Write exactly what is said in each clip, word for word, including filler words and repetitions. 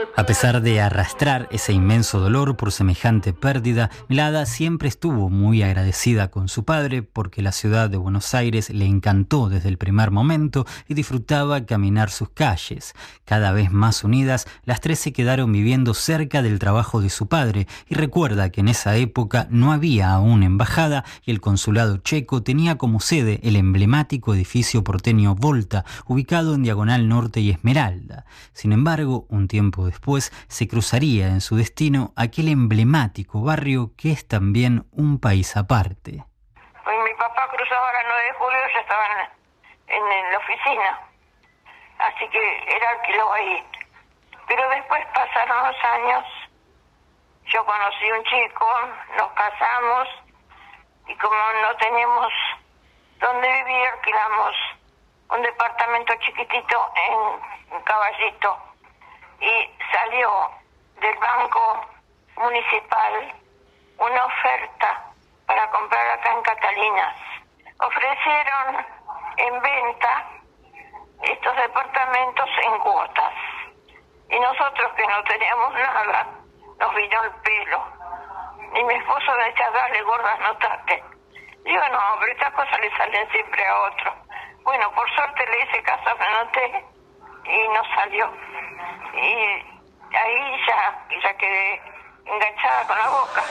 A pesar de arrastrar ese inmenso dolor por semejante pérdida, Milada siempre estuvo muy agradecida con su padre porque la ciudad de Buenos Aires le encantó desde el primer momento y disfrutaba caminar sus calles. Cada vez más unidas, las tres se quedaron viviendo cerca del trabajo de su padre y recuerda que en esa época no había aún embajada y el consulado checo tenía como sede el emblemático edificio porteño Volta, ubicado en Diagonal Norte y Esmeralda. Sin embargo, un tiempo después, se cruzaría en su destino aquel emblemático barrio que es también un país aparte. Pues mi papá cruzaba la nueve de julio, ya estaba en, en la oficina, así que era alquiló ahí. Pero después pasaron los años, yo conocí un chico, nos casamos y como no teníamos dónde vivir, alquilamos un departamento chiquitito en Caballito. Y salió del Banco Municipal una oferta para comprar acá en Catalinas. Ofrecieron en venta estos departamentos en cuotas. Y nosotros que no teníamos nada, nos vino el pelo. Y mi esposo me decía, dale gorda, anotate. Digo, no, pero estas cosas le salen siempre a otro. Bueno, por suerte le hice caso, me anoté y no salió. Y ahí ya, ya quedé enganchada con la boca.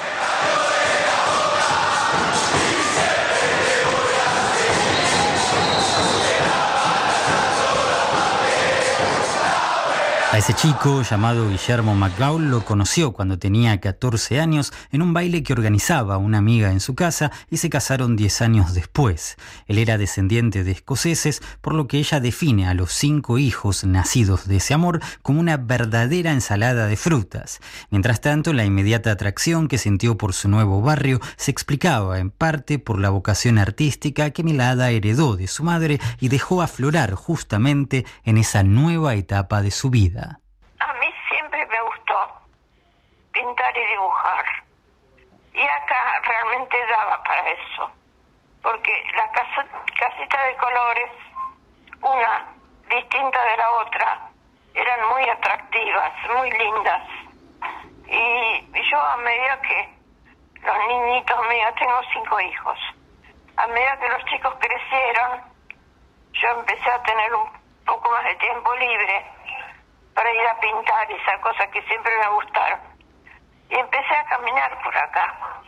A ese chico llamado Guillermo McGaul lo conoció cuando tenía catorce años en un baile que organizaba una amiga en su casa y se casaron diez años después. Él era descendiente de escoceses, por lo que ella define a los cinco hijos nacidos de ese amor como una verdadera ensalada de frutas. Mientras tanto, la inmediata atracción que sintió por su nuevo barrio se explicaba en parte por la vocación artística que Milada heredó de su madre y dejó aflorar justamente en esa nueva etapa de su vida. A mí siempre me gustó pintar y dibujar. Y acá realmente daba para eso. Porque las casitas de colores, una distinta de la otra, eran muy atractivas, muy lindas. Y, y yo a medida que los niñitos míos, tengo cinco hijos, a medida que los chicos crecieron, yo empecé a tener un poco más de tiempo libre para ir a pintar esas cosas que siempre me gustaron. Y empecé a caminar por acá.